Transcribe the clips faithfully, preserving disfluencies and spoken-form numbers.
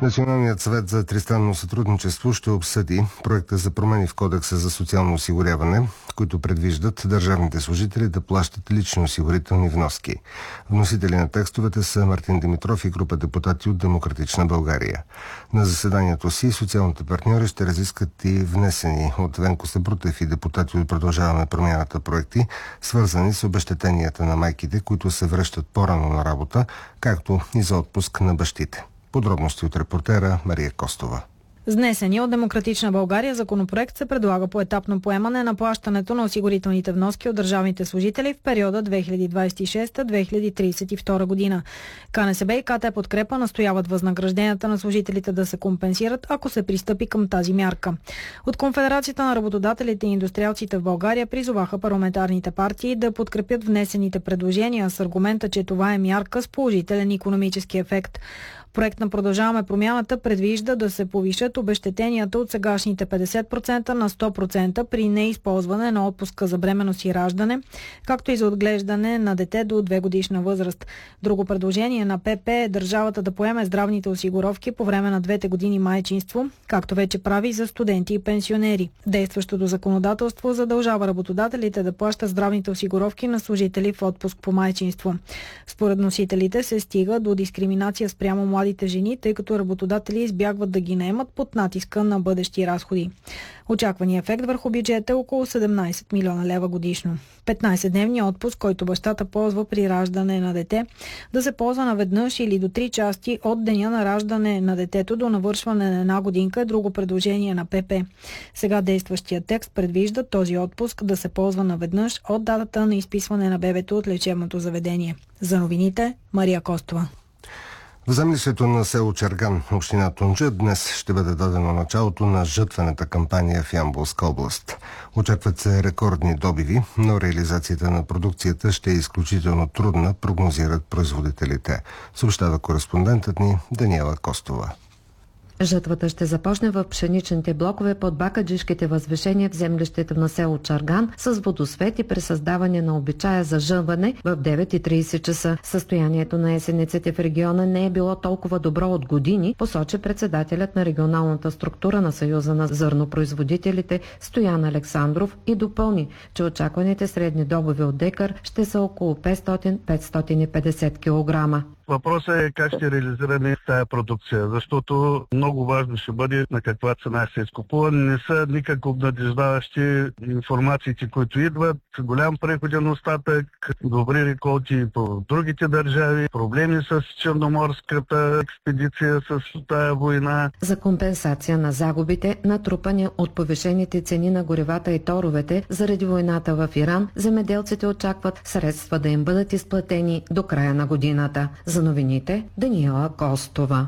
Националният съвет за тристранно сътрудничество ще обсъди проекта за промени в Кодекса за социално осигуряване, които предвиждат държавните служители да плащат лични осигурителни вноски. Вносители на текстовете са Мартин Димитров и група депутати от Демократична България. На заседанието си социалните партньори ще разискат и внесени от Венко Събрутев и депутати от Продължаваме промяната проекти, свързани с обезщетенията на майките, които се връщат по-рано на работа, както и за отпуск на бащите. Подробности от репортера Мария Костова. С внесения от Демократична България законопроект се предлага поетапно поемане на плащането на осигурителните вноски от държавните служители в периода две хиляди двадесет и шеста - две хиляди тридесет и втора година. КНСБ и КТ Подкрепа настояват възнагражденията на служителите да се компенсират, ако се пристъпи към тази мярка. От Конфедерацията на работодателите и индустриалците в България призоваха парламентарните партии да подкрепят внесените предложения с аргумента, че това е мярка с положителен икономически ефект. Проект на Продължаваме промяната предвижда да се повишат обезщетенията от сегашните петдесет процента на сто процента при неизползване на отпуска за бременност и раждане, както и за отглеждане на дете до две годишна възраст. Друго предложение на ПП е държавата да поеме здравните осигуровки по време на двете години майчинство, както вече прави за студенти и пенсионери. Действащото законодателство задължава работодателите да плащат здравните осигуровки на служители в отпуск по майчинство. Според носителите се стига до дискриминация спрямо младите жени, тъй като работодатели избягват да ги наемат под натиска на бъдещи разходи. Очакваният ефект върху бюджета е около седемнадесет милиона лева годишно. петнадесетдневният отпуск, който бащата ползва при раждане на дете, да се ползва наведнъж или до три части от деня на раждане на детето до навършване на една годинка е друго предложение на ПП. Сега действащия текст предвижда този отпуск да се ползва наведнъж от датата на изписване на бебето от лечебното заведение. За новините, Мария Костова. В землището на село Черган, община Тунджа, днес ще бъде дадено началото на жътвената кампания в Ямболска област. Очакват се рекордни добиви, но реализацията на продукцията ще е изключително трудна, прогнозират производителите. Съобщава кореспондентът ни Даниела Костова. Жатвата ще започне в пшеничните блокове под бакаджишките възвишения в землището на село Чарган с водосвет и пресъздаване на обичая за жънване в девет и тридесет часа. Състоянието на есенниците в региона не е било толкова добро от години, посочи председателят на регионалната структура на Съюза на зърнопроизводителите Стоян Александров и допълни, че очакваните средни добиви от декар ще са около петстотин до петстотин и петдесет килограма. Въпросът е как ще реализираме тази продукция, защото много важно ще бъде на каква цена се изкупува. Не са никак обнадеждаващи информациите, които идват. Голям преходен остатък, добри реколти по другите държави, проблеми с черноморската експедиция, с тая война. За компенсация на загубите, натрупани от повишените цени на горивата и торовете заради войната в Иран, земеделците очакват средства да им бъдат изплатени до края на годината. За новините, Даниела Костова.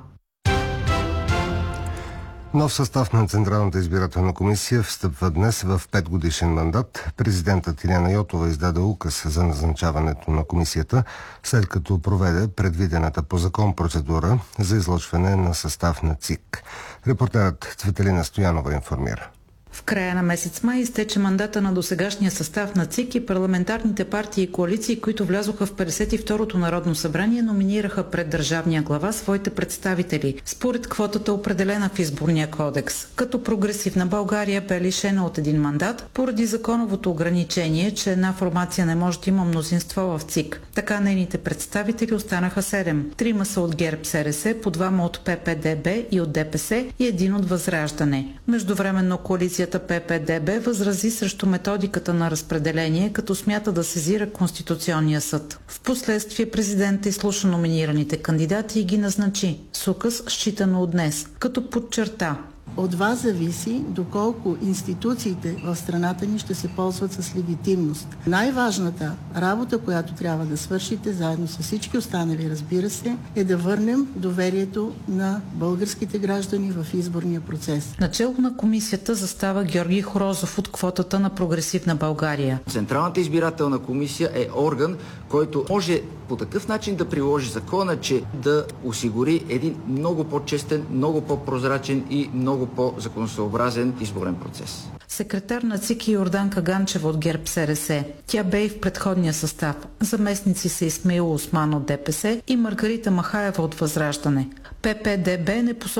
Нов състав на Централната избирателна комисия встъпва днес в петгодишен мандат. Президентът Илияна Йотова издаде указ за назначаването на комисията, след като проведе предвидената по закон процедура за излъчване на състав на ЦИК. Репортерът Цветелина Стоянова информира. В края на месец май изтече мандата на досегашния състав на ЦИК и парламентарните партии и коалиции, които влязоха в петдесет и второто Народно събрание, номинираха пред държавния глава своите представители, според квотата определена в изборния кодекс. Като Прогресивна България бе лишена от един мандат, поради законовото ограничение, че една формация не може да има мнозинство в ЦИК. Така нейните представители останаха седем. Трима са от ГЕРБ СРС, по двама от П П Д Б и от Д П С и един от Възраждане. Междувременно коалиция П П Д Б възрази срещу методиката на разпределение, като смята да сезира Конституционния съд. Впоследствие президентът изслуша номинираните кандидати и ги назначи с указ, считано от днес, като подчерта: от вас зависи доколко институциите в страната ни ще се ползват с легитимност. Най-важната работа, която трябва да свършите, заедно с всички останали, разбира се, е да върнем доверието на българските граждани в изборния процес. Начело на комисията застава Георги Хорозов от квотата на Прогресивна България. Централната избирателна комисия е орган, който може по такъв начин да приложи закона, че да осигури един много по-честен, много по-прозрачен и много по-законосъобразен изборен процес. Секретар на ЦИК е Йорданка Ганчева от ГЕРБ СРС. Тя бе и в предходния състав. Заместници са Исмаил Осман от Д П С и Маргарита Махаева от Възраждане. П П Д Б не посочи